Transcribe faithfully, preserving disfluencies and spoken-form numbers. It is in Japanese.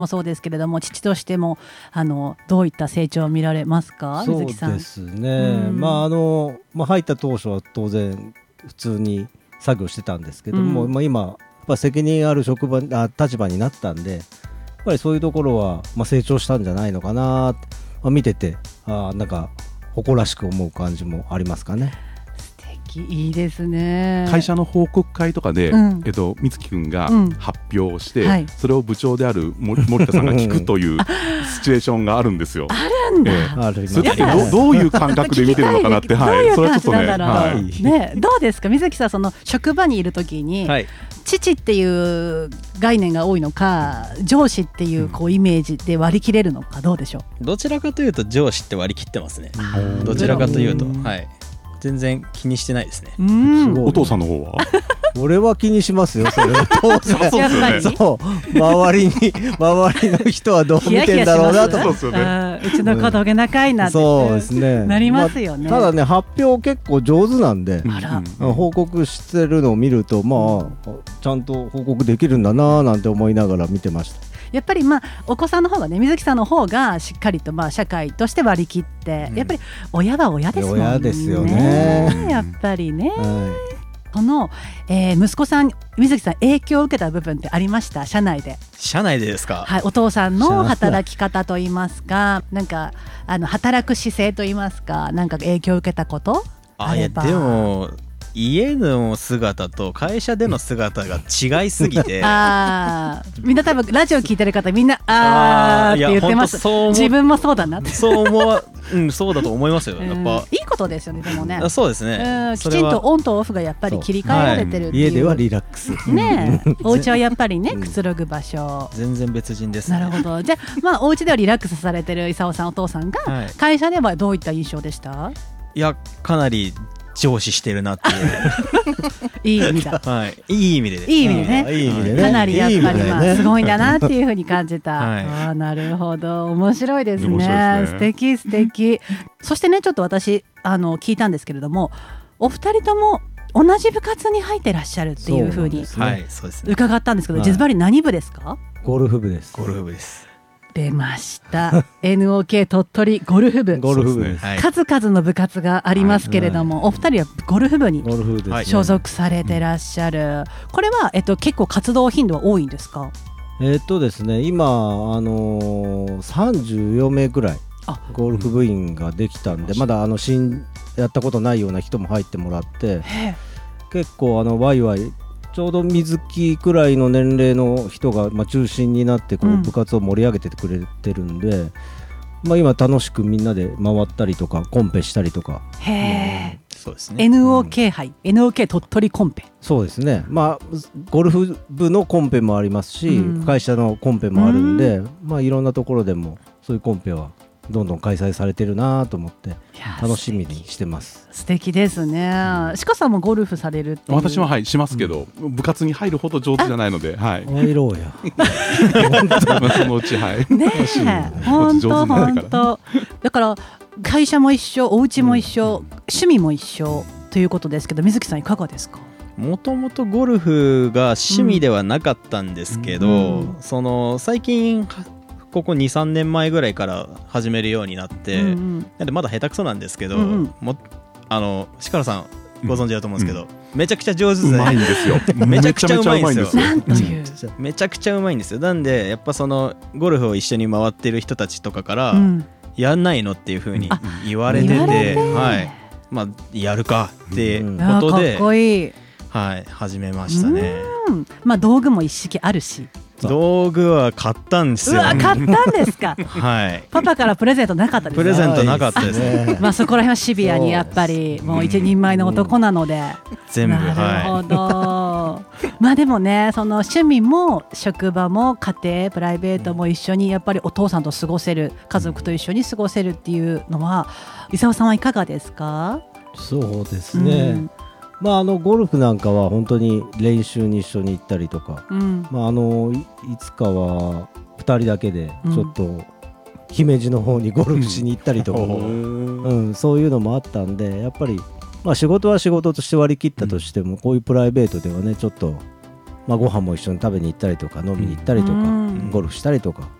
もそうですけれども、父としてもあのどういった成長を見られますか、水木さん。 そうですね、うん、まああの、まあ、入った当初は当然普通に作業してたんですけども、うん、まあ、今やっぱ責任ある職場あ立場になったんで、やっぱりそういうところは、まあ、成長したんじゃないのかな、まあ、見ててあなんか誇らしく思う感じもありますかね。 いいですね。 会社の報告会とかで、うんえっと、水木くんが発表をして、うんはい、それを部長である森田さんが聞くというシチュエーションがあるんですよ。 あるんだ、えー、あるそれど, どういう感覚で見てるのかなって、はい、 どういう感じなんだろう、 はいね、どうですか水木さん、その職場にいるときに、はい、父っていう概念が多いのか上司っていう、こうイメージで割り切れるのか、どうでしょう。 どちらかというと上司って割り切ってますね。どちらかというと、はい、全然気にしてないですね。 うんお父さんの方は俺は気にしますよ、それは当然やっぱりそう周りに周りの人はどう見てんだろうなと。 うちの子どげなかいなって、 そうですね、 なりますよね、 まあ、ただね発表結構上手なんで、あら報告してるのを見ると、まあちゃんと報告できるんだななんて思いながら見てました。 やっぱりまあお子さんの方がね、水木さんの方がしっかりとまあ社会として割り切って、うん、やっぱり親は親ですもんね。 親ですよねやっぱりね、 はい、 この、えー、息子さん水木さん影響を受けた部分ってありました？社内で。 社内でですか？ はい、お父さんの働き方といいますか、なんかあの働く姿勢といいますか、なんか影響を受けたことあれば。 あいやでも家の姿と会社での姿が違いすぎてあみんな多分ラジオ聞いてる方みんなあーって言ってます。自分もそうだなってそう思わ、うん、そうだと思いますよ、やっぱいいことですよね。でもね、 そうですね、 きちんとオンとオフがやっぱり切り替えられてるっていう、 はい、家ではリラックスねお家はやっぱりねくつろぐ場所、 全然別人ですね。 なるほど。じゃあまあお家ではリラックスされてる功さんお父さんが、はい、会社ではどういった印象でした？ いやかなり上司してるなっていういい意味だ、 はい、いい意味でです。 いい意味でね、 いい意味でね、 かなりやっぱりまあすごいんだなっていうふうに感じた、 はい、 あなるほど、面白いです ね, ね素敵素敵そしてねちょっと私あの聞いたんですけれども、お二人とも同じ部活に入ってらっしゃるっていうふうに伺ったんですけど、 はい、 ズバリ何部ですか？ ゴルフ部です。 ゴルフ部です。 出ましたエヌオーケー 鳥取ゴルフ部、 ゴルフ部です、 はい、数々の部活がありますけれども、はい、お二人はゴルフ部に所属されてらっしゃる、はい、これは、えっと、結構活動頻度は多いんですか？ えーっとですね、今、あのー、さんじゅうよめいぐらいゴルフ部員ができたんで、まだあの新やったことないような人も入ってもらって、結構あのワイワイちょうど水木くらいの年齢の人がまあ中心になってこう部活を盛り上げてくれてるんで、うんまあ、今楽しくみんなで回ったりとかコンペしたりとか。 へー、 そうですね、 エヌオーケー 杯、うん、エヌオーケー 鳥取コンペ。 そうですね、まあ、ゴルフ部のコンペもありますし、うん、会社のコンペもあるんで、うんまあ、いろんなところでもそういうコンペはどんどん開催されてるなと思って楽しみにしてます。 素敵ですね。鹿さんもゴルフされるっていう？ 私ははいしますけど、うん、部活に入るほど上手じゃないので、はい、 入ろうやそのうちはいねえ本当本当だから会社も一緒、お家も一緒、うん、趣味も一緒ということですけど、水木さんいかがですか？ もともとゴルフが趣味ではなかったんですけど、うん、その最近ここ にさんねんまえぐらいから始めるようになって、うんうん、なんでまだ下手くそなんですけど、うんうん、もあの鹿さんご存知だと思うんですけど、うん、めちゃくちゃ上手でうまいんですよめちゃくちゃうまいんですよなんというめちゃくちゃうまいんですよ。なんでやっぱそのゴルフを一緒に回ってる人たちとかから、うん、やんないのっていう風に言われてて、はいまあ、やるかってことで、 かっこいい、 はい、始めましたね。 うんまあ、道具も一式あるし、 道具は買ったんですよ。 うわ買ったんですかはい。 パパからプレゼントなかったですか？ プレゼントなかったですね。 まあそこら辺はシビアにやっぱりもう一人前の男なので、うん、 全部なるほど、はい、まあでもねその趣味も職場も家庭プライベートも一緒にやっぱりお父さんと過ごせる、家族と一緒に過ごせるっていうのは功さんはいかがですか？ そうですね、うんまあ、あのゴルフなんかは本当に練習に一緒に行ったりとか、うんまあ、あの い, いつかはふたりだけでちょっと姫路の方にゴルフしに行ったりとか、うんうん、そういうのもあったんでやっぱり、まあ、仕事は仕事として割り切ったとしても、うん、こういうプライベートではねちょっと、 まあ、ご飯も一緒に食べに行ったりとか飲みに行ったりとか、ゴルフしたりとか